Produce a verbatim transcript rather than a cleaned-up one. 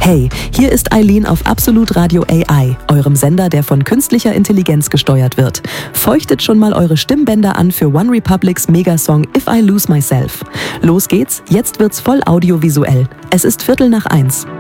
Hey, hier ist Eileen auf Absolut Radio A I, eurem Sender, der von künstlicher Intelligenz gesteuert wird. Feuchtet schon mal eure Stimmbänder an für One Republics Megasong If I Lose Myself. Los geht's, jetzt wird's voll audiovisuell. Es ist Viertel nach eins.